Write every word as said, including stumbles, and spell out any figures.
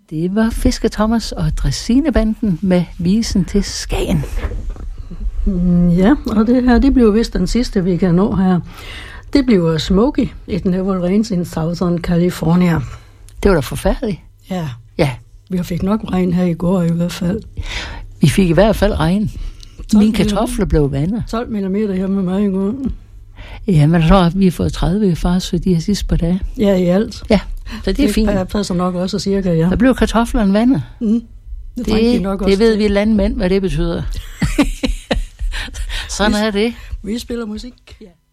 Det var Fisker Thomas og Dræsinebanden med Visen til Skagen. Ja, og det her, det bliver vist den sidste, vi kan nå her. Det bliver Smokey, It Never Rains in Southern California. Det var da forfærdeligt. Ja. Ja. Vi fik nok regn her i går i hvert fald. Vi fik i hvert fald regn. Mine kartofler blev vandet. tolv millimeter her med mig i går. Ja, men jeg tror, at vi har fået tredive faktisk for de her sidste par dage. Ja, i alt. Ja, så det er fint. Det passer nok også cirka, ja. Der blev kartoflerne vandet. Mm. Det, det, nok det også ved til. vi landmænd, hvad det betyder. Sådan vi, er det. Vi spiller musik. Ja.